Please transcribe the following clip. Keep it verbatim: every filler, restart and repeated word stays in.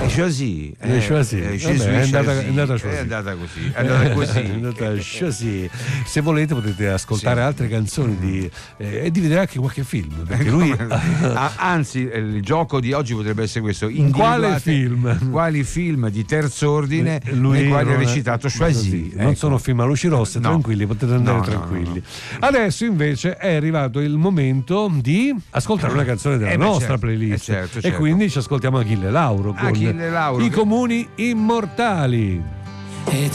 Choisy. Le Choisy. Eh, Vabbè, è andata, è andata È andata così. È andata così. È andata Choisy. Se volete potete ascoltare Sì. altre canzoni di, eh, e di vedere anche qualche film, perché lui Ah, anzi, eh, il gioco di oggi potrebbe essere questo: in quale individuate film quali film di terzo ordine lui nei quali ha non è- recitato Choisy. così, non Ecco. sono film a luci rosse, No. tranquilli, potete andare No, no, tranquilli. no, no. Adesso invece è arrivato il momento di ascoltare una canzone della Eh beh, nostra certo, playlist, eh certo, e certo. quindi ci ascoltiamo Achille Lauro con Achille Lauro. I Comuni Immortali.